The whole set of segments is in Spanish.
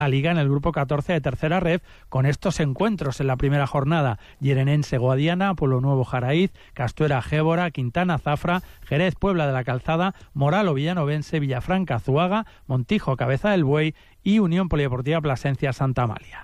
la Liga en el grupo 14 de Tercera Ref con estos encuentros en la primera jornada: Yerenense Guadiana, Pueblo Nuevo Jaraiz, Castuera Gébora, Quintana Zafra, Jerez Puebla de la Calzada, Moralo Villanovense, Villafranca Zuaga, Montijo Cabeza del Buey y Unión Polideportiva Plasencia Santa Amalia.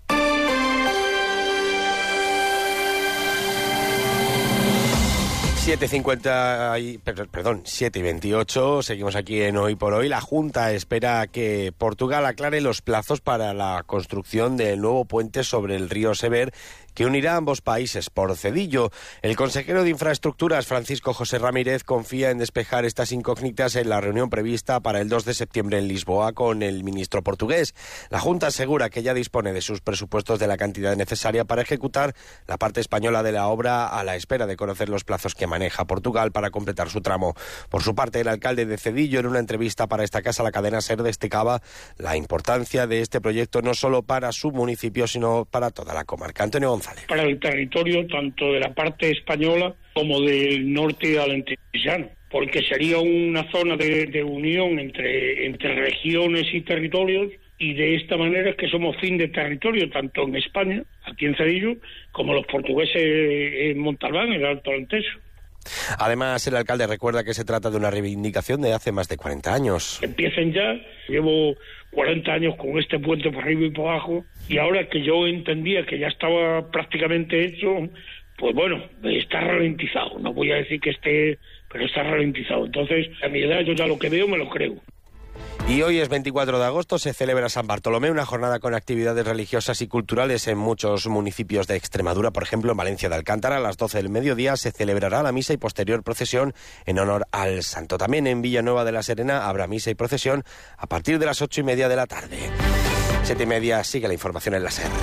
7:28, seguimos aquí en Hoy por Hoy. La Junta espera que Portugal aclare los plazos para la construcción del nuevo puente sobre el río Sever que unirá ambos países por Cedillo. El consejero de Infraestructuras, Francisco José Ramírez, confía en despejar estas incógnitas en la reunión prevista para el 2 de septiembre en Lisboa con el ministro portugués. La Junta asegura que ya dispone de sus presupuestos de la cantidad necesaria para ejecutar la parte española de la obra, a la espera de conocer los plazos que maneja Portugal para completar su tramo. Por su parte, el alcalde de Cedillo, en una entrevista para esta casa, la cadena SER, destacaba la importancia de este proyecto no solo para su municipio, sino para toda la comarca. Antonio González. Para el territorio tanto de la parte española como del norte alentejano, porque sería una zona de unión entre regiones y territorios, y de esta manera es que somos fin de territorio tanto en España, aquí en Cedillo, como los portugueses en Montalbán, en el Alto Alentejo. Además, el alcalde recuerda que se trata de una reivindicación de hace más de 40 años. Empiecen ya, llevo 40 años con este puente por arriba y por abajo, y ahora que yo entendía que ya estaba prácticamente hecho, pues bueno, está ralentizado. No voy a decir que esté, pero está ralentizado. Entonces, a mi edad, yo ya lo que veo me lo creo. Y hoy es 24 de agosto, se celebra San Bartolomé, una jornada con actividades religiosas y culturales en muchos municipios de Extremadura. Por ejemplo, en Valencia de Alcántara, a las 12 del mediodía, se celebrará la misa y posterior procesión en honor al santo. También en Villanueva de la Serena habrá misa y procesión a partir de las 8:30 de la tarde. 7:30, sigue la información en la SER.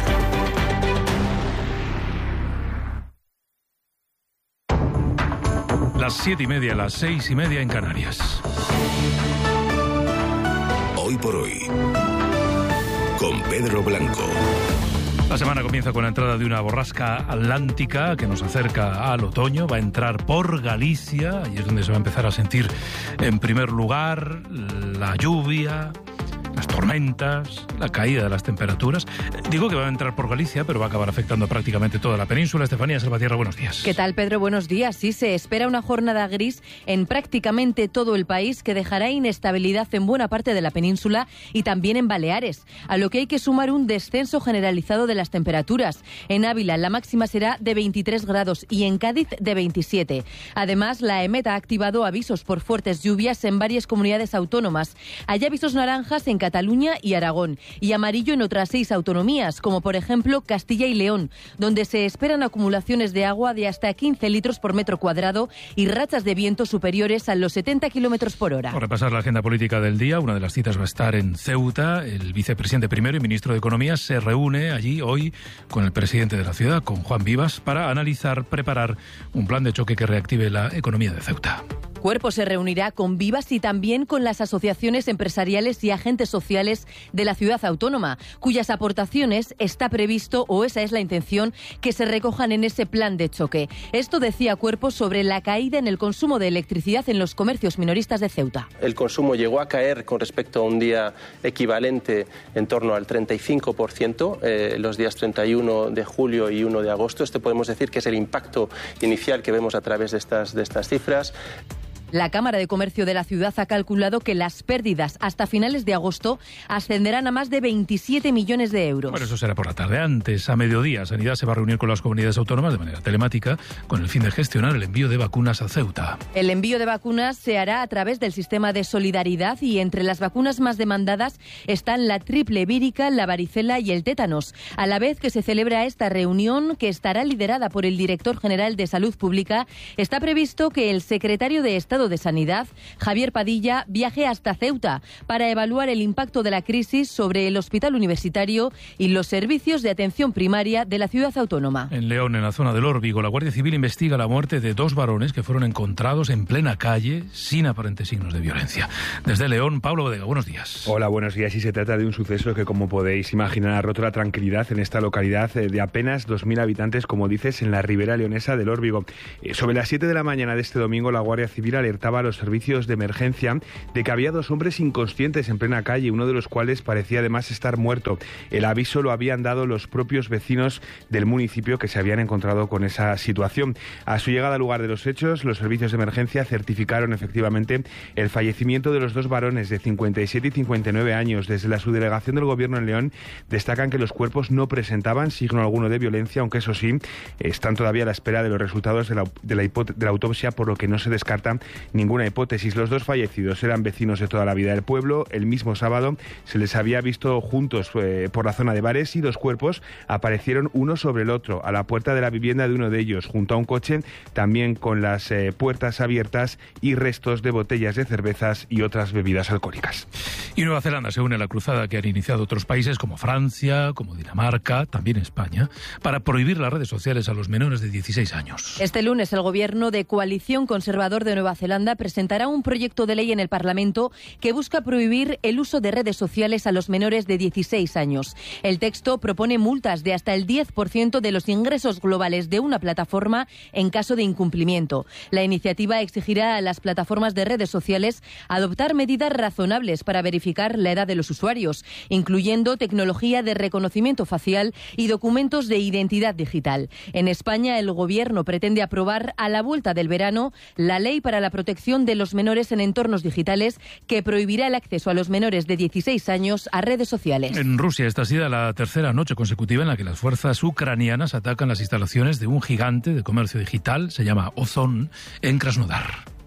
Las 7:30, las 6:30 en Canarias. Hoy por Hoy, con Pedro Blanco. La semana comienza con la entrada de una borrasca atlántica que nos acerca al otoño. Va a entrar por Galicia, y es donde se va a empezar a sentir en primer lugar la lluvia, las tormentas, la caída de las temperaturas. Digo que va a entrar por Galicia, pero va a acabar afectando prácticamente toda la península. Estefanía Salvatierra, buenos días. ¿Qué tal, Pedro? Buenos días. Sí, se espera una jornada gris en prácticamente todo el país que dejará inestabilidad en buena parte de la península y también en Baleares, a lo que hay que sumar un descenso generalizado de las temperaturas. En Ávila la máxima será de 23 grados y en Cádiz de 27. Además, la EMET ha activado avisos por fuertes lluvias en varias comunidades autónomas. Hay avisos naranjas en Cataluña y Aragón, y amarillo en otras 6 autonomías, como por ejemplo Castilla y León, donde se esperan acumulaciones de agua de hasta 15 litros por metro cuadrado y rachas de viento superiores a los 70 kilómetros por hora. Por repasar la agenda política del día, una de las citas va a estar en Ceuta. El vicepresidente primero y ministro de Economía se reúne allí hoy con el presidente de la ciudad, con Juan Vivas, para preparar un plan de choque que reactive la economía de Ceuta. Cuerpo se reunirá con Vivas y también con las asociaciones empresariales y agentes sociales de la ciudad autónoma, cuyas aportaciones está previsto, o esa es la intención, que se recojan en ese plan de choque. Esto decía Cuerpo sobre la caída en el consumo de electricidad en los comercios minoristas de Ceuta. El consumo llegó a caer con respecto a un día equivalente en torno al 35%, los días 31 de julio y 1 de agosto. Esto podemos decir que es el impacto inicial que vemos a través de estas cifras. La Cámara de Comercio de la ciudad ha calculado que las pérdidas hasta finales de agosto ascenderán a más de 27 millones de euros. Bueno, eso será por la tarde. Antes, a mediodía, Sanidad se va a reunir con las comunidades autónomas de manera telemática con el fin de gestionar el envío de vacunas a Ceuta. El envío de vacunas se hará a través del sistema de solidaridad y entre las vacunas más demandadas están la triple vírica, la varicela y el tétanos. A la vez que se celebra esta reunión, que estará liderada por el director general de Salud Pública, está previsto que el secretario de Estado de Sanidad, Javier Padilla, viaje hasta Ceuta para evaluar el impacto de la crisis sobre el hospital universitario y los servicios de atención primaria de la ciudad autónoma. En León, en la zona del Órbigo, la Guardia Civil investiga la muerte de 2 varones que fueron encontrados en plena calle sin aparentes signos de violencia. Desde León, Pablo Bodega, buenos días. Hola, buenos días. Y se trata de un suceso que, como podéis imaginar, ha roto la tranquilidad en esta localidad de apenas 2.000 habitantes, como dices, en la ribera leonesa del Órbigo. Sobre las 7 de la mañana de este domingo, la Guardia Civil ha alertaba a los servicios de emergencia de que había 2 hombres inconscientes en plena calle, uno de los cuales parecía además estar muerto. El aviso lo habían dado los propios vecinos del municipio que se habían encontrado con esa situación. A su llegada al lugar de los hechos, los servicios de emergencia certificaron efectivamente el fallecimiento de los 2 varones de 57 y 59 años. Desde la subdelegación del Gobierno en León destacan que los cuerpos no presentaban signo alguno de violencia, aunque eso sí, están todavía a la espera de los resultados de la autopsia, por lo que no se descarta ninguna hipótesis. Los 2 fallecidos eran vecinos de toda la vida del pueblo. El mismo sábado se les había visto juntos por la zona de bares y 2 cuerpos aparecieron uno sobre el otro a la puerta de la vivienda de uno de ellos, junto a un coche, también con las puertas abiertas y restos de botellas de cervezas y otras bebidas alcohólicas. Y Nueva Zelanda se une a la cruzada que han iniciado otros países como Francia, como Dinamarca, también España, para prohibir las redes sociales a los menores de 16 años. Este lunes el gobierno de Coalición Conservador de Nueva Zelanda presentará un proyecto de ley en el Parlamento que busca prohibir el uso de redes sociales a los menores de 16 años. El texto propone multas de hasta el 10% de los ingresos globales de una plataforma en caso de incumplimiento. La iniciativa exigirá a las plataformas de redes sociales adoptar medidas razonables para verificar la edad de los usuarios, incluyendo tecnología de reconocimiento facial y documentos de identidad digital. En España, el gobierno pretende aprobar a la vuelta del verano la ley para la protección de los menores en entornos digitales que prohibirá el acceso a los menores de 16 años a redes sociales. En Rusia, esta ha sido la tercera noche consecutiva en la que las fuerzas ucranianas atacan las instalaciones de un gigante de comercio digital, se llama Ozon, en Krasnodar.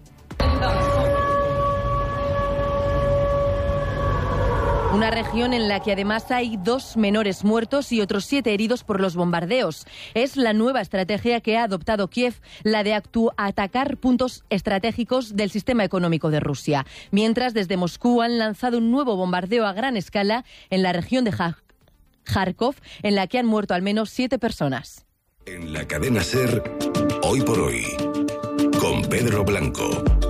Una región en la que además hay 2 menores muertos y otros 7 heridos por los bombardeos. Es la nueva estrategia que ha adoptado Kiev, la de atacar puntos estratégicos del sistema económico de Rusia. Mientras, desde Moscú han lanzado un nuevo bombardeo a gran escala en la región de Kharkov, en la que han muerto al menos 7 personas. En la cadena SER, Hoy por Hoy, con Pedro Blanco.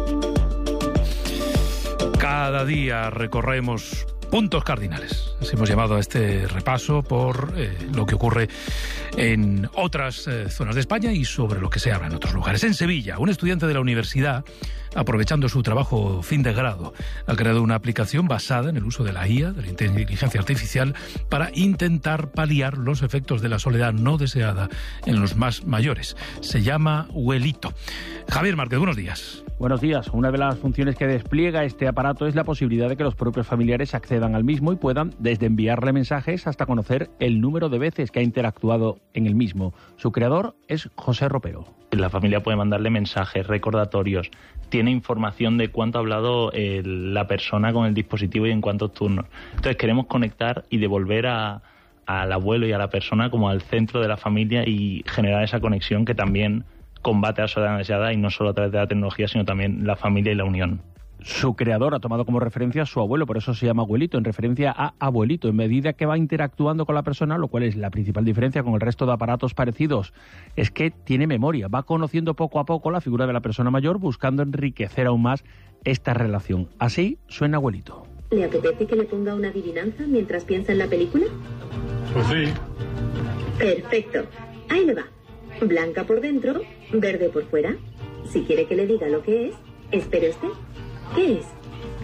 Cada día recorremos puntos cardinales. Así hemos llamado a este repaso por lo que ocurre en otras zonas de España y sobre lo que se habla en otros lugares. En Sevilla, un estudiante de la universidad, aprovechando su trabajo fin de grado, ha creado una aplicación basada en el uso de la IA, de la inteligencia artificial, para intentar paliar los efectos de la soledad no deseada en los más mayores. Se llama Huelito. Javier Márquez, buenos días. Buenos días. Una de las funciones que despliega este aparato es la posibilidad de que los propios familiares accedan al mismo y puedan desde enviarle mensajes hasta conocer el número de veces que ha interactuado en el mismo. Su creador es José Ropero. La familia puede mandarle mensajes, recordatorios, tiene información de cuánto ha hablado la persona con el dispositivo y en cuántos turnos. Entonces queremos conectar y devolver al abuelo y a la persona como al centro de la familia y generar esa conexión que también combate a la soledad deseada, y no solo a través de la tecnología, sino también la familia y la unión. Su creador ha tomado como referencia a su abuelo, por eso se llama Abuelito, en referencia a abuelito, en medida que va interactuando con la persona, lo cual es la principal diferencia con el resto de aparatos parecidos. Es que tiene memoria, va conociendo poco a poco la figura de la persona mayor, buscando enriquecer aún más esta relación. Así suena Abuelito. ¿Le apetece que le ponga una adivinanza mientras piensa en la película? Pues sí. Perfecto. Ahí le va. Blanca por dentro, verde por fuera. Si quiere que le diga lo que es, espere usted. ¿Qué es?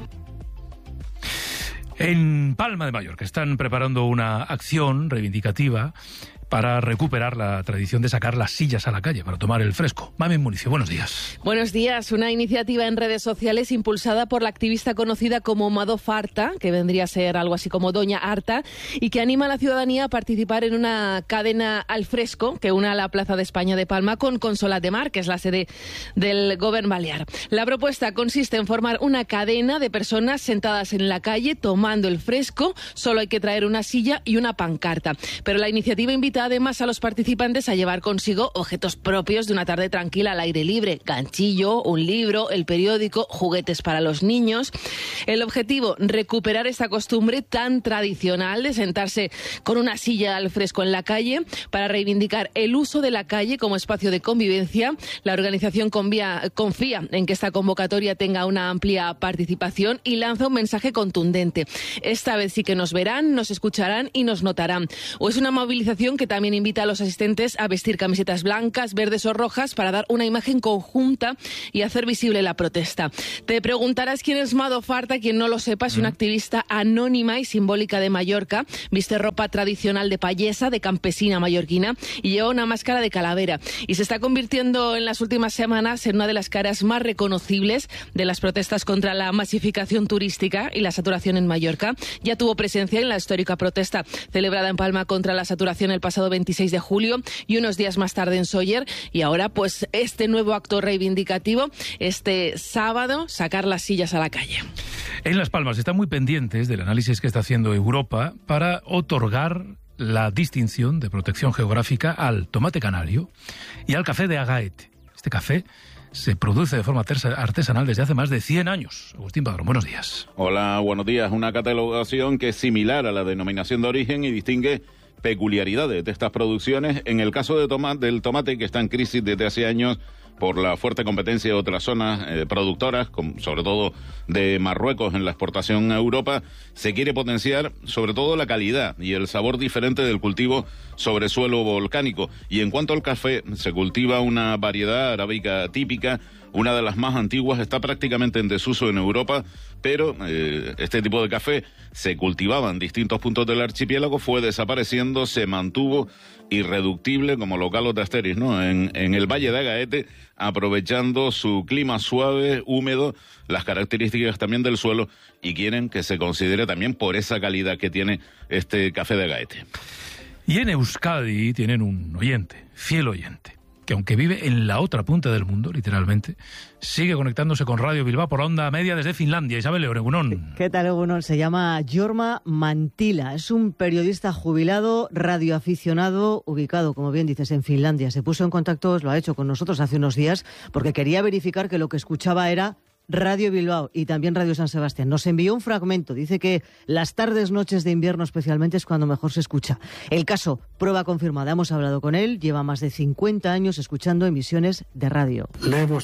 En Palma de Mallorca están preparando una acción reivindicativa para recuperar la tradición de sacar las sillas a la calle para tomar el fresco. Mamen Municio, buenos días. Buenos días. Una iniciativa en redes sociales impulsada por la activista conocida como Madoff Arta, que vendría a ser algo así como Doña Arta, y que anima a la ciudadanía a participar en una cadena al fresco que una la Plaza de España de Palma con Consolat de Mar, que es la sede del Govern Balear. La propuesta consiste en formar una cadena de personas sentadas en la calle tomando el fresco. Solo hay que traer una silla y una pancarta. Pero la iniciativa invita además a los participantes a llevar consigo objetos propios de una tarde tranquila al aire libre: ganchillo, un libro, el periódico, juguetes para los niños. El objetivo, recuperar esta costumbre tan tradicional de sentarse con una silla al fresco en la calle para reivindicar el uso de la calle como espacio de convivencia. La organización confía en que esta convocatoria tenga una amplia participación y lanza un mensaje contundente. Esta vez sí que nos verán, nos escucharán y nos notarán. O es una movilización que también invita a los asistentes a vestir camisetas blancas, verdes o rojas para dar una imagen conjunta y hacer visible la protesta. Te preguntarás quién es Mado Farta. Quien no lo sepa, es una activista anónima y simbólica de Mallorca. Viste ropa tradicional de payesa, de campesina mallorquina, y lleva una máscara de calavera. Y se está convirtiendo en las últimas semanas en una de las caras más reconocibles de las protestas contra la masificación turística y la saturación en Mallorca. Ya tuvo presencia en la histórica protesta celebrada en Palma contra la saturación el pasado 26 de julio y unos días más tarde en Sóller. Y ahora, pues, este nuevo acto reivindicativo, este sábado, sacar las sillas a la calle. En Las Palmas están muy pendientes del análisis que está haciendo Europa para otorgar la distinción de protección geográfica al tomate canario y al café de Agaete. Este café se produce de forma artesanal desde hace más de 100 años. Agustín Padrón, buenos días. Hola, buenos días. Una catalogación que es similar a la denominación de origen y distingue peculiaridades de estas producciones. En el caso del tomate, que está en crisis desde hace años por la fuerte competencia de otras zonas productoras, sobre todo de Marruecos en la exportación a Europa, se quiere potenciar sobre todo la calidad y el sabor diferente del cultivo sobre suelo volcánico. Y en cuanto al café, se cultiva una variedad arábica típica, una de las más antiguas, está prácticamente en desuso en Europa, pero este tipo de café se cultivaba en distintos puntos del archipiélago, fue desapareciendo, se mantuvo irreductible como los galos de Asteris, ¿no? En el Valle de Agaete, aprovechando su clima suave, húmedo, las características también del suelo, y quieren que se considere también por esa calidad que tiene este café de Agaete. Y en Euskadi tienen un oyente, fiel oyente, que aunque vive en la otra punta del mundo, literalmente, sigue conectándose con Radio Bilbao por onda media desde Finlandia. Isabel Egunon. ¿Qué tal, Egunon? Se llama Jorma Mantila. Es un periodista jubilado, radioaficionado, ubicado, como bien dices, en Finlandia. Se puso en contacto, lo ha hecho con nosotros hace unos días, porque quería verificar que lo que escuchaba era Radio Bilbao y también Radio San Sebastián. Nos envió un fragmento. Dice que las tardes, noches de invierno especialmente es cuando mejor se escucha. El caso, prueba confirmada. Hemos hablado con él. Lleva más de 50 años escuchando emisiones de radio. Llevo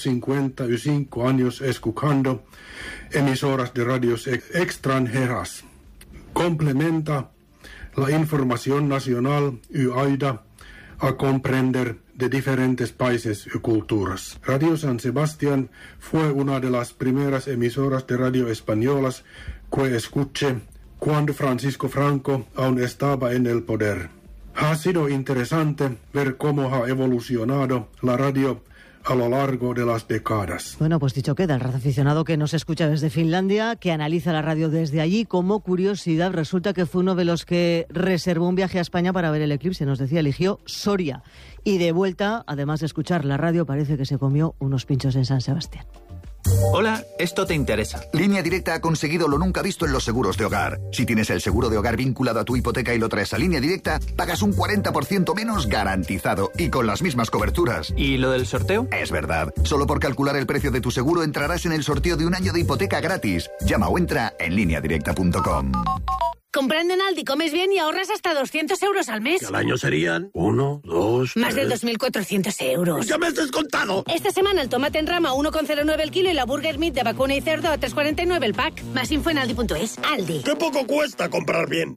55 años escuchando emisoras de radios extranjeras. Complementa la información nacional y ayuda a comprender de diferentes países y culturas. Radio San Sebastián fue una de las primeras emisoras de radio españolas que escuché cuando Francisco Franco aún estaba en el poder. Ha sido interesante ver cómo ha evolucionado la radio a lo largo de las décadas. Bueno, pues dicho queda, el radioaficionado que nos escucha desde Finlandia, que analiza la radio desde allí. Como curiosidad, resulta que fue uno de los que reservó un viaje a España para ver el eclipse. Nos decía, eligió Soria. Y de vuelta, además de escuchar la radio, parece que se comió unos pinchos en San Sebastián. Hola, esto te interesa. Línea Directa ha conseguido lo nunca visto en los seguros de hogar. Si tienes el seguro de hogar vinculado a tu hipoteca y lo traes a Línea Directa, pagas un 40% menos garantizado y con las mismas coberturas. ¿Y lo del sorteo? Es verdad. Solo por calcular el precio de tu seguro entrarás en el sorteo de un año de hipoteca gratis. Llama o entra en lineadirecta.com. Comprando en Aldi comes bien y ahorras hasta 200 euros al mes. Que al año serían 1, 2, Más de 2.400 euros. ¡Ya me has descontado! Esta semana el tomate en rama a 1,09 el kilo y la burger meat de vacuna y cerdo a 3,49 el pack. Más info en aldi.es. Aldi. ¡Qué poco cuesta comprar bien!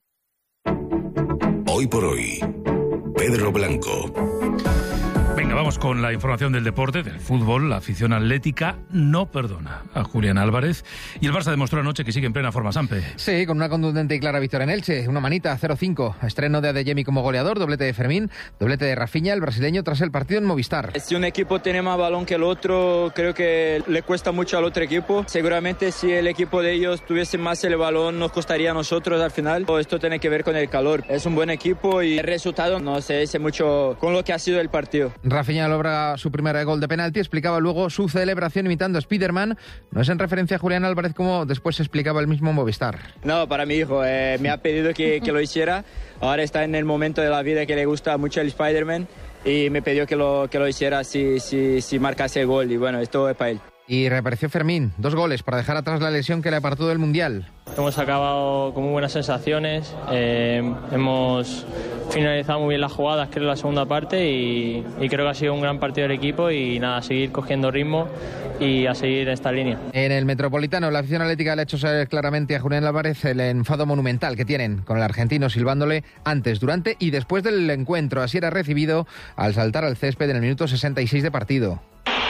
Hoy por hoy, Pedro Blanco. Venga, vamos con la información del deporte, del fútbol. La afición atlética no perdona a Julián Álvarez. Y el Barça demostró anoche que sigue en plena forma, Sampe. Sí, con una contundente y clara victoria en Elche. Una manita, 0-5. Estreno de Adeyemi como goleador, doblete de Fermín, doblete de Rafinha, el brasileño, tras el partido en Movistar. Si un equipo tiene más balón que el otro, creo que le cuesta mucho al otro equipo. Seguramente si el equipo de ellos tuviese más el balón, nos costaría a nosotros al final. Esto tiene que ver con el calor. Es un buen equipo y el resultado no se dice mucho con lo que ha sido el partido. Rafinha logra su primer gol de penalti, explicaba luego su celebración imitando a Spiderman. No es en referencia a Julián Álvarez como después explicaba el mismo Movistar. No, para mi hijo, me ha pedido que lo hiciera. Ahora está en el momento de la vida que le gusta mucho el Spiderman y me pidió que lo hiciera si marcase el gol y bueno, esto es para él. Y reapareció Fermín, 2 goles para dejar atrás la lesión que le apartó del Mundial. hemos acabado con muy buenas sensaciones, hemos finalizado muy bien las jugadas, creo, en la segunda parte y creo que ha sido un gran partido del equipo y nada, a seguir cogiendo ritmo y a seguir esta línea. En el Metropolitano, la afición atlética le ha hecho saber claramente a Julián Álvarez el enfado monumental que tienen con el argentino silbándole antes, durante y después del encuentro. Así era recibido al saltar al césped en el minuto 66 de partido.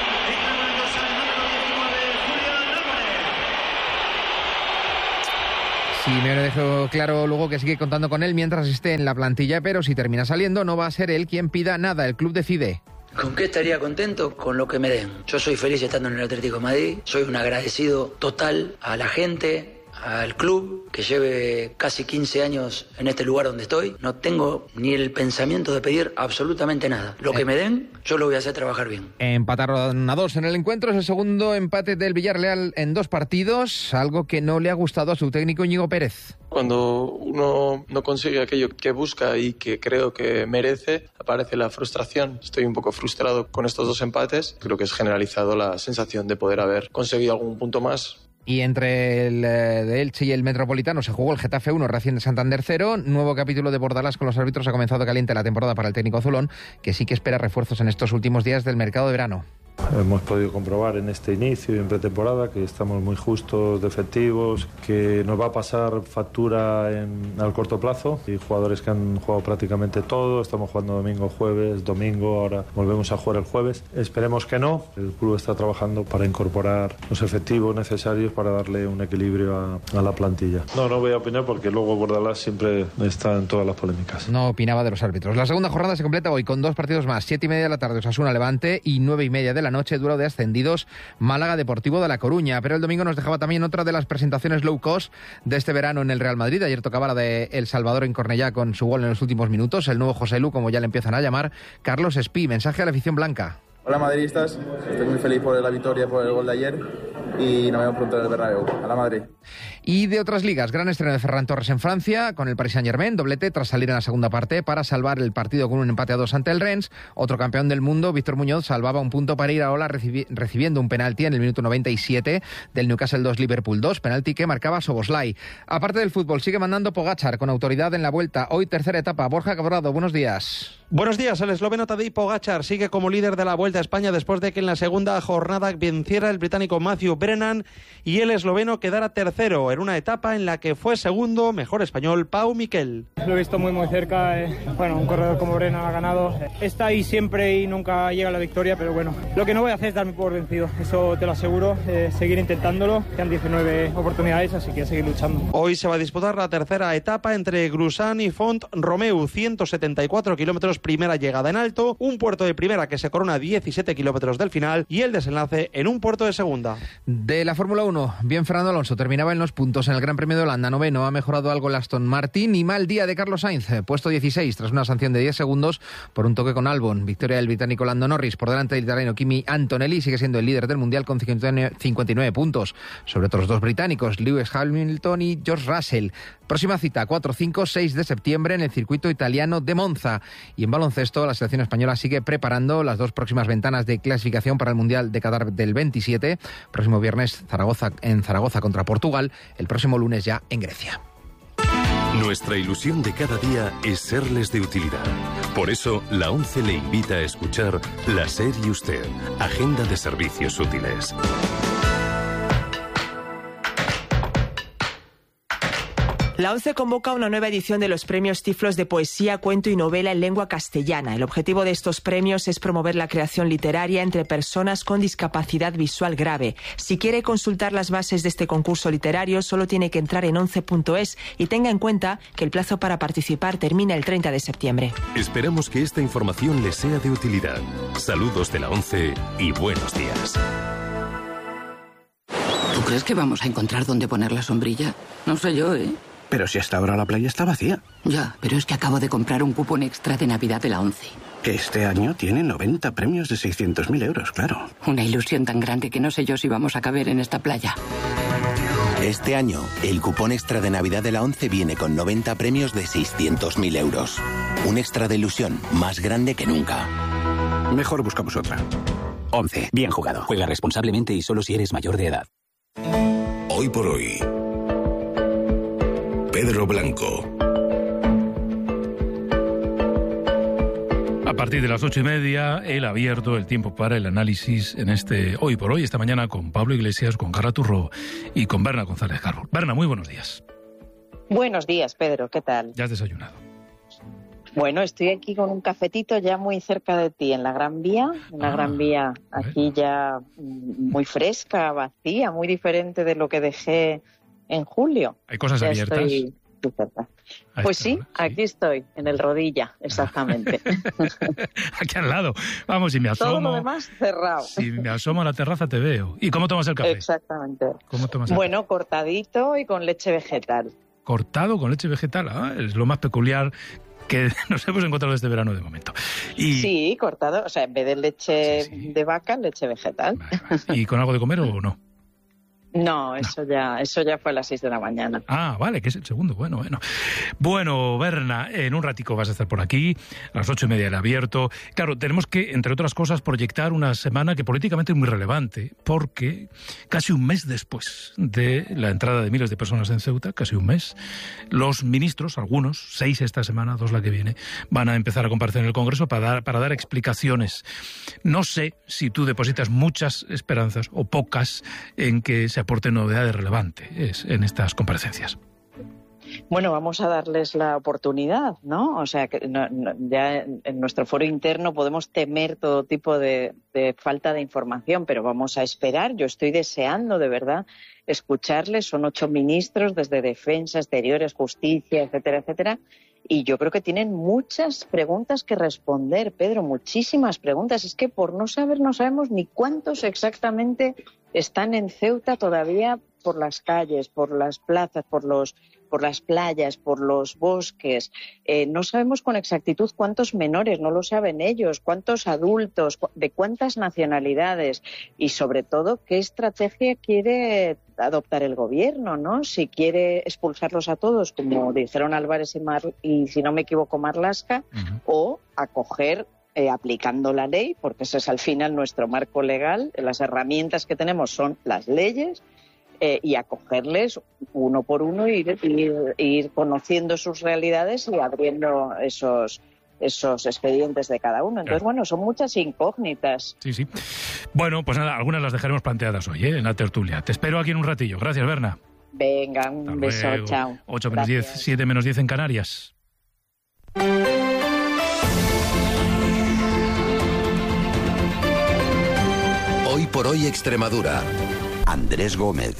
Simeone dejó claro luego que sigue contando con él mientras esté en la plantilla, pero si termina saliendo no va a ser él quien pida nada, el club decide. ¿Con qué estaría contento? Con lo que me den. Yo soy feliz estando en el Atlético de Madrid, soy un agradecido total a la gente, al club, que lleve casi 15 años en este lugar donde estoy. No tengo ni el pensamiento de pedir absolutamente nada. Lo que me den, yo lo voy a hacer trabajar bien. Empataron a 2 en el encuentro, es el segundo empate del Villarreal en 2 partidos, algo que no le ha gustado a su técnico Íñigo Pérez. Cuando uno no consigue aquello que busca y que creo que merece, aparece la frustración. Estoy un poco frustrado con estos 2 empates. Creo que es generalizado la sensación de poder haber conseguido algún punto más. Y entre el de Elche y el Metropolitano se jugó el Getafe 1, Racing de Santander 0. Nuevo capítulo de Bordalás con los árbitros. Ha comenzado caliente la temporada para el técnico azulón, que sí que espera refuerzos en estos últimos días del mercado de verano. Hemos podido comprobar en este inicio y en pretemporada que estamos muy justos de efectivos, que nos va a pasar factura al corto plazo. Y jugadores que han jugado prácticamente todo, estamos jugando domingo, jueves, domingo, ahora volvemos a jugar el jueves. Esperemos que no. El club está trabajando para incorporar los efectivos necesarios para darle un equilibrio a la plantilla. No voy a opinar porque luego Bordalás siempre está en todas las polémicas. No opinaba de los árbitros. La segunda jornada se completa hoy con 2 partidos más. 7:30 de la tarde Osasuna Levante y 9:30 de la noche duelo de ascendidos Málaga Deportivo de La Coruña. Pero el domingo nos dejaba también otra de las presentaciones low cost de este verano en el Real Madrid. Ayer tocaba la de El Salvador en Cornellá con su gol en los últimos minutos, el nuevo José Lu, como ya le empiezan a llamar, Carlos Espí. Mensaje a la afición blanca. Hola madridistas, estoy muy feliz por la victoria, por el gol de ayer y nos vemos pronto en el Bernabéu. A la Madrid. Y de otras ligas, gran estreno de Ferran Torres en Francia con el Paris Saint-Germain, doblete tras salir en la segunda parte para salvar el partido con un empate a 2 ante el Rennes. Otro campeón del mundo, Víctor Muñoz, salvaba un punto para ir a Ola recibiendo un penalti en el minuto 97 del Newcastle 2 Liverpool 2, penalti que marcaba Soboslai. Aparte del fútbol, sigue mandando Pogačar con autoridad en la Vuelta. Hoy tercera etapa. Borja Cabrado, buenos días. Buenos días, el esloveno Tadej Pogačar sigue como líder de la Vuelta a España después de que en la segunda jornada venciera el británico Matthew Brennan y el esloveno quedara tercero en una etapa en la que fue segundo, mejor español, Pau Miquel. Lo he visto muy cerca, un corredor como Brennan ha ganado, está ahí siempre y nunca llega a la victoria, pero bueno, lo que no voy a hacer es darme por vencido, eso te lo aseguro, seguir intentándolo, quedan 19 oportunidades, así que seguir luchando. Hoy se va a disputar la tercera etapa entre Grusan y Font-Romeu, 174 kilómetros primera llegada en alto, un puerto de primera que se corona 17 kilómetros del final y el desenlace en un puerto de segunda. De la Fórmula 1, bien Fernando Alonso, terminaba en los puntos en el Gran Premio de Holanda, noveno, ha mejorado algo el Aston Martin y mal día de Carlos Sainz, puesto 16 tras una sanción de 10 segundos por un toque con Albon. Victoria del británico Lando Norris por delante del italiano Kimi Antonelli, sigue siendo el líder del Mundial con 59 puntos sobre otros 2 británicos, Lewis Hamilton y George Russell. Próxima cita, 4, 5, 6 de septiembre en el circuito italiano de Monza. Y en baloncesto, la selección española sigue preparando las 2 próximas ventanas de clasificación para el Mundial de Qatar del 27. Próximo viernes en Zaragoza contra Portugal, el próximo lunes ya en Grecia. Nuestra ilusión de cada día es serles de utilidad. Por eso, la ONCE le invita a escuchar La SER y Usted, Agenda de Servicios Útiles. La ONCE convoca una nueva edición de los premios Tiflos de poesía, cuento y novela en lengua castellana. El objetivo de estos premios es promover la creación literaria entre personas con discapacidad visual grave. Si quiere consultar las bases de este concurso literario, solo tiene que entrar en 11.es y tenga en cuenta que el plazo para participar termina el 30 de septiembre. Esperamos que esta información le sea de utilidad. Saludos de la ONCE y buenos días. ¿Tú crees que vamos a encontrar dónde poner la sombrilla? No sé yo, ¿eh? Pero si hasta ahora la playa está vacía. Ya, pero es que acabo de comprar un cupón extra de Navidad de la ONCE. Que este año tiene 90 premios de 600.000 euros, claro. Una ilusión tan grande que no sé yo si vamos a caber en esta playa. Este año, el cupón extra de Navidad de la ONCE viene con 90 premios de 600.000 euros. Un extra de ilusión más grande que nunca. Mejor buscamos otra. ONCE, bien jugado. Juega responsablemente y solo si eres mayor de edad. Hoy por hoy. Pedro Blanco. A partir de las 8:30, el abierto, el tiempo para el análisis en este Hoy por Hoy, esta mañana con Pablo Iglesias, con Carla Turró y con Berna González Carbón. Berna, muy buenos días. Buenos días, Pedro, ¿qué tal? ¿Ya has desayunado? Bueno, estoy aquí con un cafetito ya muy cerca de ti, en la Gran Vía. Una Gran Vía aquí ya muy fresca, vacía, muy diferente de lo que dejé en julio. ¿Hay cosas ya abiertas? Estoy muy cerca. Pues sí, aquí estoy, en el Rodilla, exactamente. Aquí al lado. Vamos, si me asomo... Todo lo demás cerrado. Si me asomo a la terraza te veo. ¿Y cómo tomas el café? Exactamente. ¿Cómo tomas el Bueno, cortadito y con leche vegetal. Cortado con leche vegetal, es lo más peculiar que nos hemos encontrado este verano de momento. Sí, cortado, o sea, en vez de leche de vaca, leche vegetal. Vale. ¿Y con algo de comer o no? No, eso ya fue a las 6 de la mañana. Ah, vale, que es el segundo. Bueno. Bueno, Berna, en un ratico vas a estar por aquí, a las 8:30 el abierto. Claro, tenemos que, entre otras cosas, proyectar una semana que políticamente es muy relevante, porque casi un mes después de la entrada de miles de personas en Ceuta, casi un mes, los ministros, algunos, 6 esta semana, 2 la que viene, van a empezar a comparecer en el Congreso para dar explicaciones. No sé si tú depositas muchas esperanzas o pocas en que se aporten novedades relevantes en estas comparecencias. Bueno, vamos a darles la oportunidad, ¿no? O sea, que ya en nuestro foro interno podemos temer todo tipo de falta de información, pero vamos a esperar. Yo estoy deseando, de verdad, escucharles. Son 8 ministros, desde Defensa, Exteriores, Justicia, etcétera, etcétera. Y yo creo que tienen muchas preguntas que responder, Pedro, muchísimas preguntas. Es que por no saber, no sabemos ni cuántos exactamente están en Ceuta todavía por las calles, por las plazas, por las playas, por los bosques. No sabemos con exactitud cuántos menores, no lo saben ellos, cuántos adultos, de cuántas nacionalidades y, sobre todo, qué estrategia quiere adoptar el gobierno, ¿no? Si quiere expulsarlos a todos, como dijeron Álvarez y si no me equivoco, Marlaska, o acoger aplicando la ley, porque ese es al final nuestro marco legal. Las herramientas que tenemos son las leyes, y acogerles uno por uno e ir conociendo sus realidades y abriendo esos expedientes de cada uno. Entonces, bueno, son muchas incógnitas. Sí. Bueno, pues nada, algunas las dejaremos planteadas hoy, en la tertulia. Te espero aquí en un ratillo. Gracias, Berna. Venga, un beso, chao. 8 menos 10, 7 menos 10 en Canarias. Hoy por hoy Extremadura. Andrés Gómez.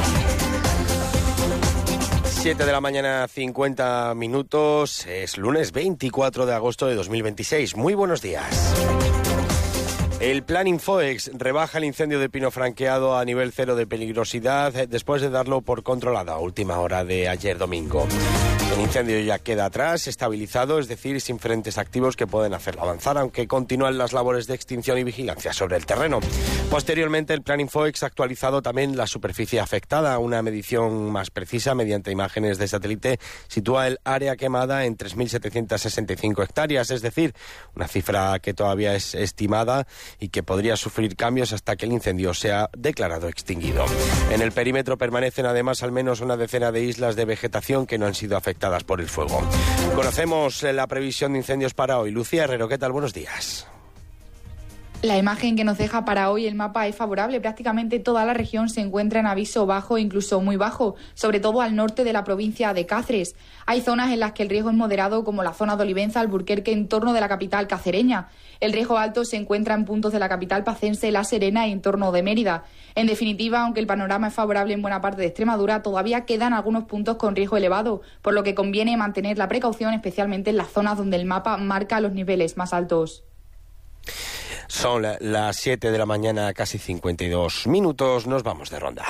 7 de la mañana, 50 minutos. Es lunes 24 de agosto de 2026. Muy buenos días. El plan Infoex rebaja el incendio de pino franqueado a nivel 0 de peligrosidad después de darlo por controlado a última hora de ayer domingo. El incendio ya queda atrás, estabilizado, es decir, sin frentes activos que pueden hacerlo avanzar, aunque continúan las labores de extinción y vigilancia sobre el terreno. Posteriormente, el plan Infoex ha actualizado también la superficie afectada. Una medición más precisa, mediante imágenes de satélite, sitúa el área quemada en 3.765 hectáreas, es decir, una cifra que todavía es estimada y que podría sufrir cambios hasta que el incendio sea declarado extinguido. En el perímetro permanecen además al menos una decena de islas de vegetación que no han sido afectadas por el fuego. Conocemos la previsión de incendios para hoy. Lucía Herrero, ¿qué tal? Buenos días. La imagen que nos deja para hoy el mapa es favorable. Prácticamente toda la región se encuentra en aviso bajo, incluso muy bajo, sobre todo al norte de la provincia de Cáceres. Hay zonas en las que el riesgo es moderado, como la zona de Olivenza, Alburquerque, en torno de la capital cacereña. El riesgo alto se encuentra en puntos de la capital pacense, La Serena y en torno de Mérida. En definitiva, aunque el panorama es favorable en buena parte de Extremadura, todavía quedan algunos puntos con riesgo elevado, por lo que conviene mantener la precaución, especialmente en las zonas donde el mapa marca los niveles más altos. Son las 7 de la mañana, casi 52 minutos. Nos vamos de ronda.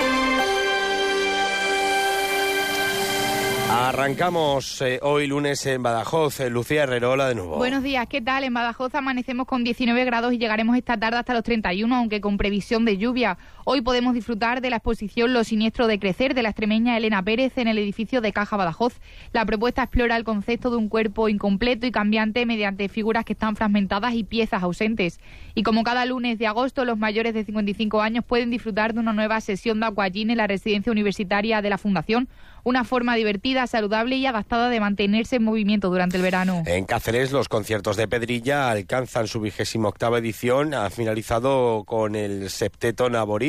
Arrancamos hoy lunes en Badajoz. Lucía Herrero, hola de nuevo. Buenos días, ¿qué tal? En Badajoz amanecemos con 19 grados y llegaremos esta tarde hasta los 31, aunque con previsión de lluvia. Hoy podemos disfrutar de la exposición Lo siniestro de crecer de la extremeña Elena Pérez en el edificio de Caja Badajoz. La propuesta explora el concepto de un cuerpo incompleto y cambiante mediante figuras que están fragmentadas y piezas ausentes. Y como cada lunes de agosto, los mayores de 55 años pueden disfrutar de una nueva sesión de aquagym en la residencia universitaria de la Fundación, una forma divertida, saludable y adaptada de mantenerse en movimiento durante el verano. En Cáceres, los conciertos de Pedrilla alcanzan su 28ª edición. Ha finalizado con el Septeto Naborí,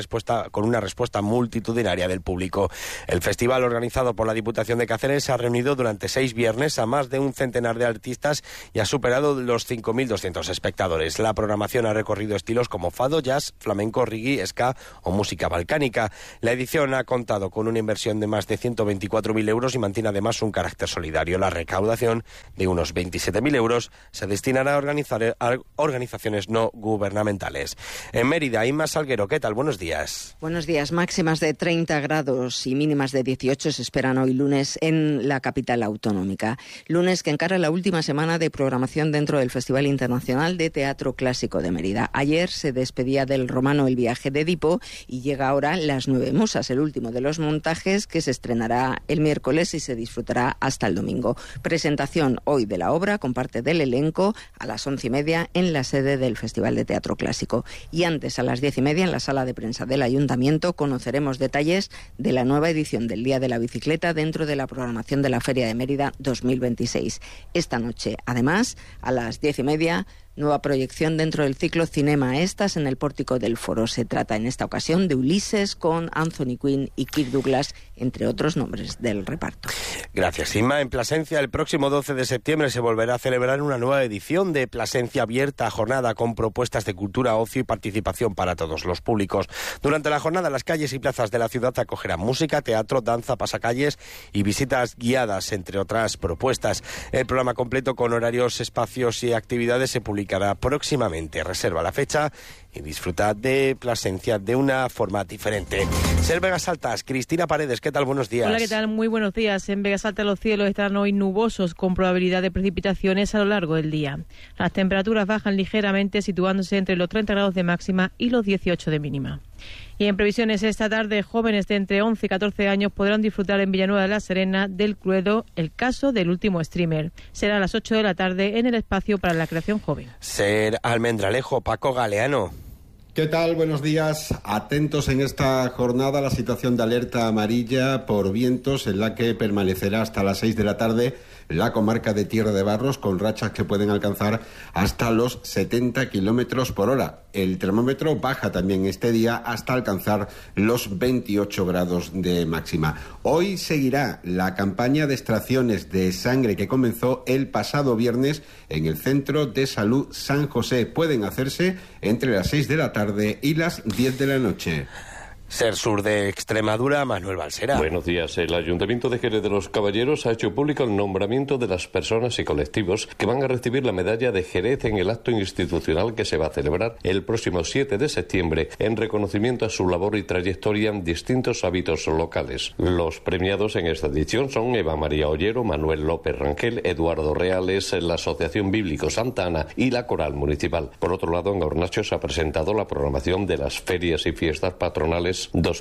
con una respuesta multitudinaria del público. El festival, organizado por la Diputación de Cáceres, ha reunido durante 6 viernes a más de un centenar de artistas y ha superado los 5.200 espectadores. La programación ha recorrido estilos como fado, jazz, flamenco, reggae, ska o música balcánica. La edición ha contado con una inversión de más de 124.000 euros y mantiene además un carácter solidario. La recaudación de unos 27.000 euros se destinará a organizaciones no gubernamentales. En Mérida, Inma Salguero, ¿qué tal? Buenos días. Buenos días. Máximas de 30 grados y mínimas de 18 se esperan hoy lunes en la capital autonómica. Lunes que encara la última semana de programación dentro del Festival Internacional de Teatro Clásico de Mérida. Ayer se despedía del romano El viaje de Edipo y llega ahora Las 9 musas, el último de los montajes, que se estrenará el miércoles y se disfrutará hasta el domingo. Presentación hoy de la obra con parte del elenco a las 11:30 en la sede del Festival de Teatro Clásico. Y antes, a las 10:30, en la sala de prensa del Ayuntamiento, conoceremos detalles de la nueva edición del Día de la Bicicleta dentro de la programación de la Feria de Mérida 2026. Esta noche, además, a las 10:30, nueva proyección dentro del ciclo Cinema Estas en el pórtico del Foro. Se trata en esta ocasión de Ulises con Anthony Quinn y Kirk Douglas, entre otros nombres del reparto. Gracias, Inma. En Plasencia, el próximo 12 de septiembre se volverá a celebrar una nueva edición de Plasencia Abierta, jornada con propuestas de cultura, ocio y participación para todos los públicos. Durante la jornada, las calles y plazas de la ciudad acogerán música, teatro, danza, pasacalles y visitas guiadas, entre otras propuestas. El programa completo con horarios, espacios y actividades se publicará próximamente. Reserva la fecha y disfruta de Plasencia de una forma diferente. Ser Vegas Altas, Cristina Paredes, ¿qué tal? Buenos días. Hola, ¿qué tal? Muy buenos días. En Vegas Altas los cielos estarán hoy nubosos con probabilidad de precipitaciones a lo largo del día. Las temperaturas bajan ligeramente, situándose entre los 30 grados de máxima y los 18 de mínima. Y en previsiones esta tarde, jóvenes de entre 11 y 14 años podrán disfrutar en Villanueva de la Serena del Cluedo, El caso del último streamer. Será a las 8 de la tarde en el espacio para la creación joven. Ser Almendralejo, Paco Galeano. ¿Qué tal? Buenos días. Atentos en esta jornada a la situación de alerta amarilla por vientos en la que permanecerá hasta las 6 de la tarde la comarca de Tierra de Barros, con rachas que pueden alcanzar hasta los 70 kilómetros por hora. El termómetro baja también este día hasta alcanzar los 28 grados de máxima. Hoy seguirá la campaña de extracciones de sangre que comenzó el pasado viernes en el Centro de Salud San José. Pueden hacerse entre las 6 de la tarde y las 10 de la noche. Ser Sur de Extremadura, Manuel Balsera. Buenos días. El Ayuntamiento de Jerez de los Caballeros ha hecho público el nombramiento de las personas y colectivos que van a recibir la medalla de Jerez en el acto institucional que se va a celebrar el próximo 7 de septiembre en reconocimiento a su labor y trayectoria en distintos hábitos locales. Los premiados en esta edición son Eva María Ollero, Manuel López Rangel, Eduardo Reales, la Asociación Bíblico Santa Ana y la Coral Municipal. Por otro lado, en Hornacho se ha presentado la programación de las ferias y fiestas patronales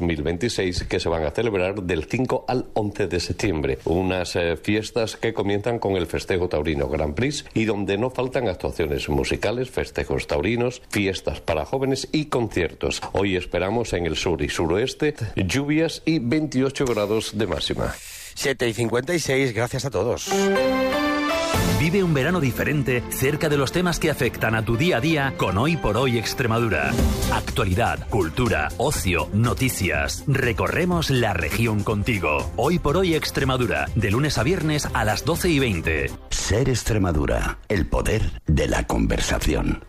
2026 que se van a celebrar del 5 al 11 de septiembre. Unas fiestas que comienzan con el festejo taurino Grand Prix y donde no faltan actuaciones musicales, festejos taurinos, fiestas para jóvenes y conciertos. Hoy esperamos en el sur y suroeste lluvias y 28 grados de máxima. 7:56, gracias a todos. Vive un verano diferente cerca de los temas que afectan a tu día a día con Hoy por Hoy Extremadura. Actualidad, cultura, ocio, noticias. Recorremos la región contigo. Hoy por Hoy Extremadura, de lunes a viernes a las 12:20. Ser Extremadura, el poder de la conversación.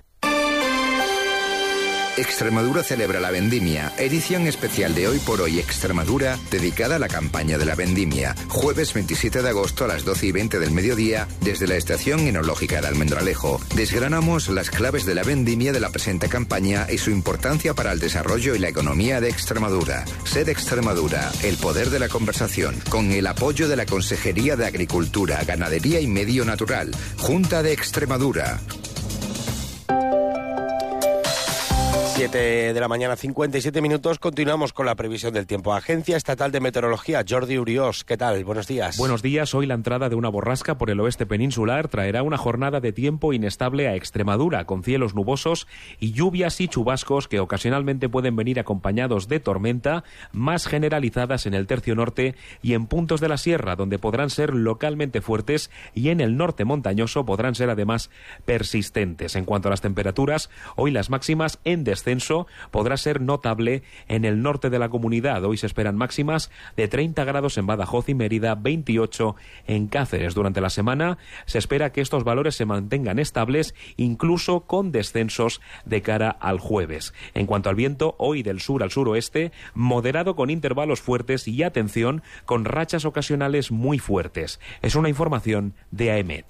Extremadura celebra la vendimia, edición especial de Hoy por Hoy Extremadura, dedicada a la campaña de la vendimia, jueves 27 de agosto a las 12:20 del mediodía, desde la Estación Enológica de Almendralejo. Desgranamos las claves de la vendimia de la presente campaña y su importancia para el desarrollo y la economía de Extremadura. Sed Extremadura, el poder de la conversación, con el apoyo de la Consejería de Agricultura, Ganadería y Medio Natural, Junta de Extremadura. 7 de la mañana, 57 minutos. Continuamos con la previsión del tiempo. Agencia Estatal de Meteorología, Jordi Uriós. ¿Qué tal? Buenos días. Buenos días. Hoy la entrada de una borrasca por el oeste peninsular traerá una jornada de tiempo inestable a Extremadura, con cielos nubosos y lluvias y chubascos que ocasionalmente pueden venir acompañados de tormenta, más generalizadas en el tercio norte y en puntos de la sierra, donde podrán ser localmente fuertes, y en el norte montañoso podrán ser además persistentes. En cuanto a las temperaturas, hoy las máximas en descenso podrá ser notable en el norte de la comunidad. Hoy se esperan máximas de 30 grados en Badajoz y Mérida, 28 en Cáceres. Durante la semana se espera que estos valores se mantengan estables, incluso con descensos de cara al jueves. En cuanto al viento, hoy del sur al suroeste, moderado con intervalos fuertes y, atención, con rachas ocasionales muy fuertes. Es una información de AEMET.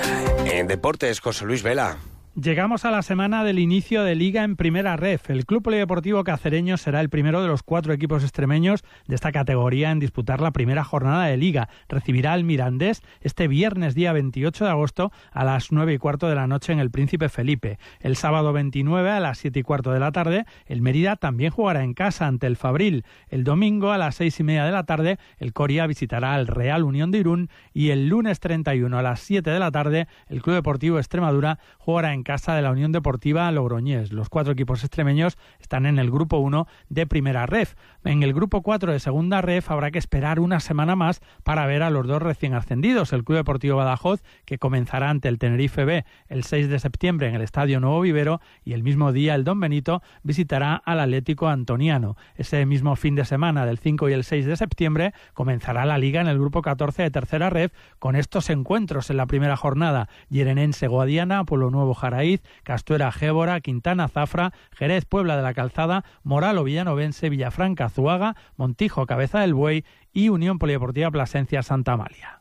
En deportes, José Luis Vela. Llegamos a la semana del inicio de Liga en Primera Ref. El Club Polideportivo Cacereño será el primero de los 4 equipos extremeños de esta categoría en disputar la primera jornada de Liga. Recibirá al Mirandés este viernes día 28 de agosto a las 9:15 de la noche en el Príncipe Felipe. El sábado 29 a las 7:15 de la tarde el Mérida también jugará en casa ante el Fabril. El domingo a las 6:30 de la tarde el Coria visitará al Real Unión de Irún, y el lunes 31 a las 7 de la tarde el Club Deportivo Extremadura jugará en casa de la Unión Deportiva Logroñés. Los 4 equipos extremeños están en el grupo 1 de Primera Ref. En el grupo 4 de Segunda Ref habrá que esperar una semana más para ver a los 2 recién ascendidos. El Club Deportivo Badajoz, que comenzará ante el Tenerife B el 6 de septiembre en el Estadio Nuevo Vivero, y el mismo día el Don Benito visitará al Atlético Antoniano. Ese mismo fin de semana del 5 y el 6 de septiembre comenzará la Liga en el grupo 14 de Tercera Ref con estos encuentros en la primera jornada: Yerenense Guadiana, Pueblo Nuevo Jaraíz, Castuera Gébora, Quintana Zafra, Jerez Puebla de la Calzada, Moralo Villanovense, Villafranca Zuaga, Montijo Cabeza del Buey y Unión Polideportiva Plasencia Santa Amalia.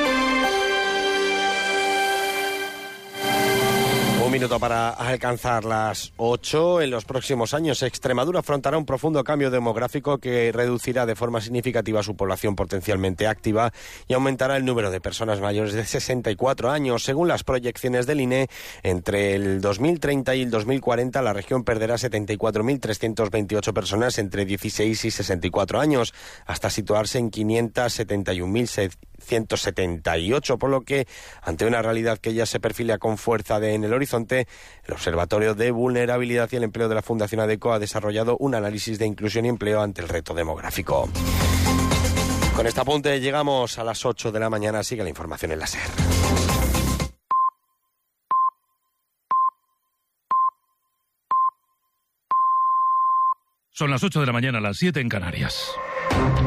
Un minuto para alcanzar las 8. En los próximos años, Extremadura afrontará un profundo cambio demográfico que reducirá de forma significativa su población potencialmente activa y aumentará el número de personas mayores de 64 años. Según las proyecciones del INE, entre el 2030 y el 2040 la región perderá 74.328 personas entre 16 y 64 años, hasta situarse en 571.178, por lo que, ante una realidad que ya se perfila con fuerza en el horizonte, el Observatorio de Vulnerabilidad y el Empleo de la Fundación ADECO ha desarrollado un análisis de inclusión y empleo ante el reto demográfico. Con este apunte llegamos a las 8 de la mañana. Sigue la información en la SER. Son las 8 de la mañana, las 7 en Canarias.